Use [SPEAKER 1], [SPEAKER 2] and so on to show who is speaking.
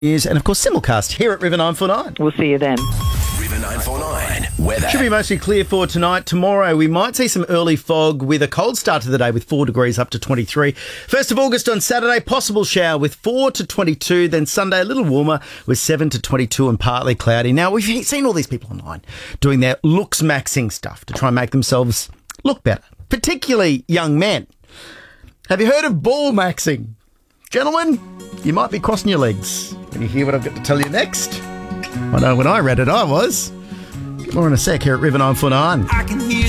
[SPEAKER 1] News and, of course, simulcast here at River 949.
[SPEAKER 2] We'll see you then.
[SPEAKER 3] River 949 weather.
[SPEAKER 1] Should be mostly clear for tonight. Tomorrow, we might see some early fog with a cold start to the day with 4 degrees up to 23. 1st of August on Saturday, possible shower with 4 to 22. Then Sunday, a little warmer with 7 to 22 and partly cloudy. Now, we've seen all these people online doing their looks maxing stuff to try and make themselves look better, particularly young men. Have you heard of ball maxing? Gentlemen, you might be crossing your legs when you hear what I've got to tell you next. I know when I read it, I was. Get more in a sec here at River 949.
[SPEAKER 4] I can hear